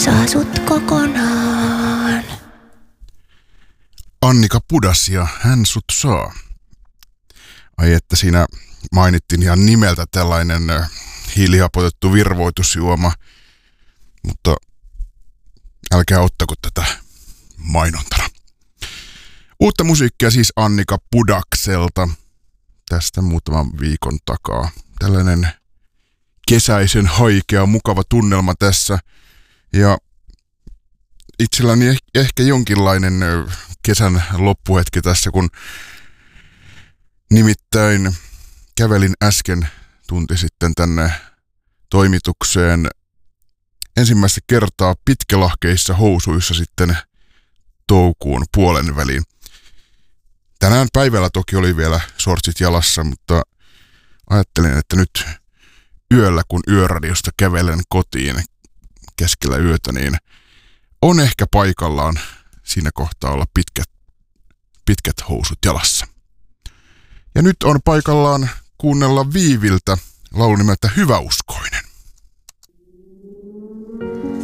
saa sut kokonaan. Annika Pudas ja Hän sut saa. Ai että siinä mainittiin ihan nimeltä tällainen hiilihapotettu virvoitusjuoma, mutta älkää ottako tätä mainontana. Uutta musiikkia siis Annika Pudakselta tästä muutaman viikon takaa. Tällainen kesäisen haikea, mukava tunnelma tässä. Ja itselläni ehkä jonkinlainen kesän loppuhetki tässä, kun nimittäin kävelin äsken tunti sitten tänne toimitukseen ensimmäistä kertaa pitkälahkeissa housuissa sitten toukokuun puolen väliin. Tänään päivällä toki oli vielä shortsit jalassa, mutta ajattelin, että nyt yöllä, kun yöradiosta kävelen kotiin keskellä yötä, niin on ehkä paikallaan siinä kohtaa olla pitkät housut jalassa. Ja nyt on paikallaan kuunnella Viiviltä laulu nimeltä Hyväuskoinen.